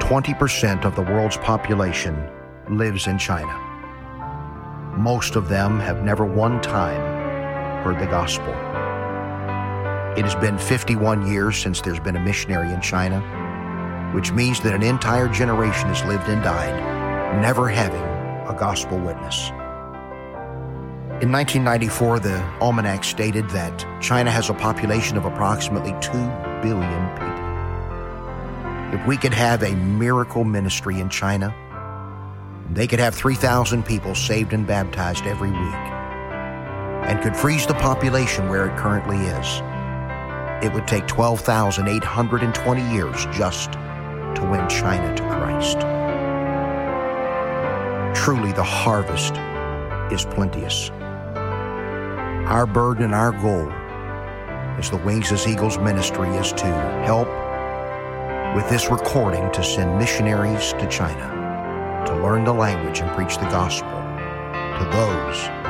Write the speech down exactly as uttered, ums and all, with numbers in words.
twenty percent of the world's population lives in China. Most of them have never one time heard the gospel. It has been fifty-one years since there's been a missionary in China, which means that an entire generation has lived and died never having a gospel witness. In nineteen ninety-four, the almanac stated that China has a population of approximately two billion people. If we could have a miracle ministry in China, they could have three thousand people saved and baptized every week and could freeze the population where it currently is. It would take twelve thousand eight hundred twenty years just to win China to Christ. Truly, the harvest is plenteous. Our burden and our goal as the Wings as Eagles ministry is to help with this recording to send missionaries to China to learn the language and preach the gospel to those